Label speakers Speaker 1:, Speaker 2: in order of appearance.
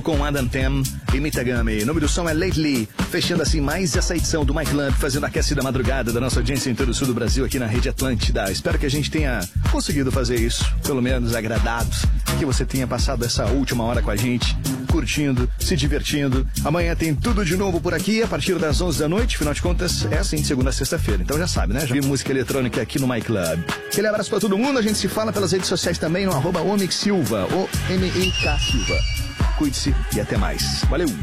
Speaker 1: Com Adam Tam e Mitagami. O nome do som é Lately. Fechando assim mais essa edição do My Club, fazendo a aquecida madrugada da nossa audiência em todo o sul do Brasil aqui na Rede Atlântida. Espero que a gente tenha conseguido fazer isso, pelo menos agradado, que você tenha passado essa última hora com a gente, curtindo, se divertindo. Amanhã tem tudo de novo por aqui, a partir das 11 da noite, afinal de contas, é assim de segunda a sexta-feira. Então já sabe, né? Já vi música eletrônica aqui no My Club. Aquele abraço pra todo mundo, a gente se fala pelas redes sociais também no @omicsilva, O-M-I-K Silva. Cuide-se e até mais. Valeu!